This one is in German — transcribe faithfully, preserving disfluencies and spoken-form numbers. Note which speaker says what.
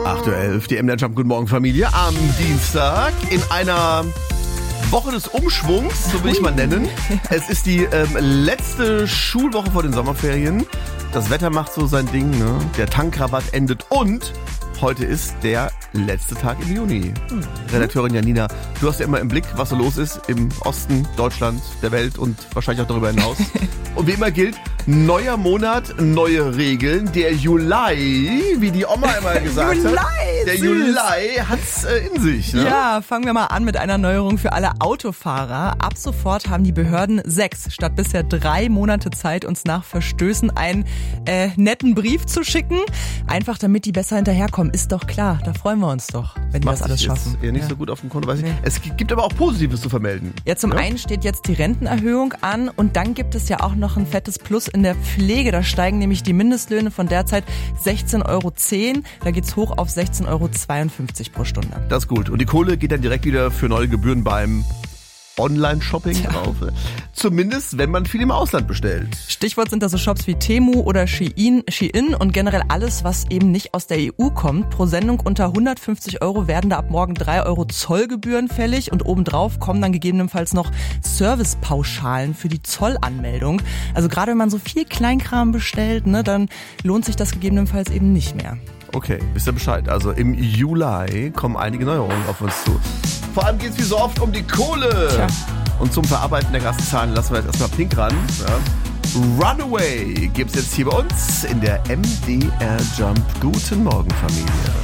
Speaker 1: acht Uhr elf, die M D R Jump, guten Morgen Familie, am Dienstag in einer Woche des Umschwungs, so will ich mal nennen. Es ist die ähm, letzte Schulwoche vor den Sommerferien. Das Wetter macht so sein Ding, ne? Der Tankrabatt endet und heute ist der letzte Tag im Juni. Mhm. Redakteurin Janina, du hast ja immer im Blick, was so los ist im Osten Deutschlands, der Welt und wahrscheinlich auch darüber hinaus. Und wie immer gilt, neuer Monat, neue Regeln. Der Juli, wie die Oma immer gesagt
Speaker 2: Juli,
Speaker 1: hat, der
Speaker 2: süß.
Speaker 1: Juli hat's äh, in sich. Ne?
Speaker 2: Ja, fangen wir mal an mit einer Neuerung für alle Autofahrer. Ab sofort haben die Behörden sechs statt bisher drei Monate Zeit, uns nach Verstößen einen äh, netten Brief zu schicken. Einfach damit die besser hinterherkommen. Ist doch klar, da freuen wir uns doch, wenn die
Speaker 1: Macht
Speaker 2: das alles
Speaker 1: sich
Speaker 2: schaffen.
Speaker 1: Jetzt eher nicht
Speaker 2: ja.
Speaker 1: so gut auf dem Konto, weiß ich.
Speaker 2: Nee.
Speaker 1: Es gibt aber auch Positives zu vermelden.
Speaker 2: Ja, zum
Speaker 1: ja?
Speaker 2: einen steht jetzt die Rentenerhöhung an und dann gibt es ja auch noch ein fettes Plus in der Pflege. Da steigen nämlich die Mindestlöhne von derzeit sechzehn Euro zehn. Da geht's hoch auf sechzehn Euro zweiundfünfzig pro Stunde.
Speaker 1: Das ist gut. Und die Kohle geht dann direkt wieder für neue Gebühren beim Online-Shopping
Speaker 2: Tja.
Speaker 1: drauf. Zumindest, wenn man viel im Ausland bestellt.
Speaker 2: Stichwort sind da so Shops wie Temu oder Shein, Shein und generell alles, was eben nicht aus der E U kommt. Pro Sendung unter hundertfünfzig Euro werden da ab morgen drei Euro Zollgebühren fällig und obendrauf kommen dann gegebenenfalls noch Servicepauschalen für die Zollanmeldung. Also gerade wenn man so viel Kleinkram bestellt, ne, dann lohnt sich das gegebenenfalls eben nicht mehr.
Speaker 1: Okay, wisst ihr Bescheid. Also im Juli kommen einige Neuerungen auf uns zu. Vor allem geht es wie so oft um die Kohle.
Speaker 2: Tja.
Speaker 1: Und zum Verarbeiten der Gastzahlen lassen wir jetzt erstmal Pink ran. Ja. Runaway gibt's jetzt hier bei uns in der M D R Jump. Guten Morgen, Familie.